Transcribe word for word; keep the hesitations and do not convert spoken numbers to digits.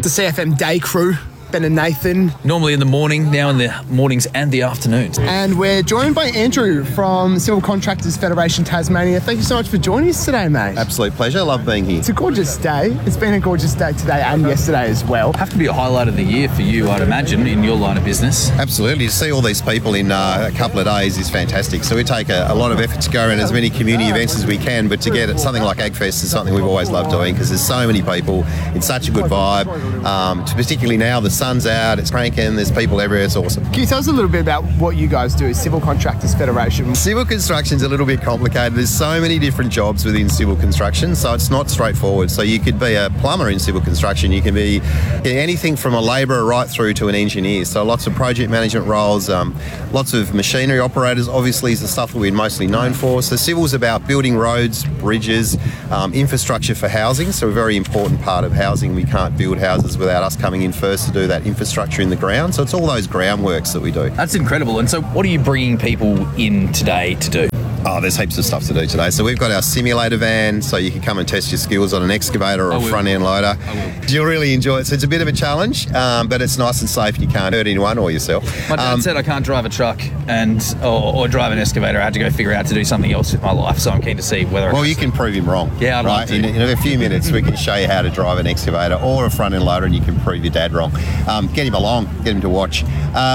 The C F M Day crew, Ben and Nathan. Normally in the morning, now in the mornings and the afternoons. And we're joined by Andrew from Civil Contractors Federation Tasmania. Thank you so much for joining us today, mate. Absolute pleasure. I love being here. It's a gorgeous day. It's been a gorgeous day today and yesterday as well. Have to be a highlight of the year for you, I'd imagine, in your line of business. Absolutely. To see all these people in uh, a couple of days is fantastic. So we take a, a lot of effort to go around as many community events as we can, but to get something like AgFest is something we've always loved doing because there's so many people. It's such a good vibe. Um, particularly now the sun's out, it's cranking, there's people everywhere. It's awesome. Can you tell us a little bit about what you guys do, Civil Contractors Federation? Civil construction's a little bit complicated. There's so many different jobs within civil construction, so it's not straightforward. So you could be a plumber in civil construction, you can be anything from a labourer right through to an engineer. So lots of project management roles, um, lots of machinery operators, obviously is the stuff that we're mostly known for. So civil's about building roads, bridges, um, infrastructure for housing. So a very important part of housing. We can't build houses without us coming in first to do that infrastructure in the ground. So it's all those groundworks that we do. That's incredible. And so what are you bringing people in today to do? Oh, there's heaps of stuff to do today. So we've got our simulator van, so you can come and test your skills on an excavator or a front end loader. You'll really enjoy it. So it's a bit of a challenge, um, but it's nice and safe. You can't hurt anyone or yourself. My dad um, said I can't drive a truck and or, or drive an excavator. I had to go figure out to do something else with my life. So I'm keen to see whether. Well, I you can prove him wrong. Yeah, I'd right. like to. In, in a few minutes, we can show you how to drive an excavator or a front end loader, and you can prove your dad wrong. Um, get him along. Get him to watch. Uh,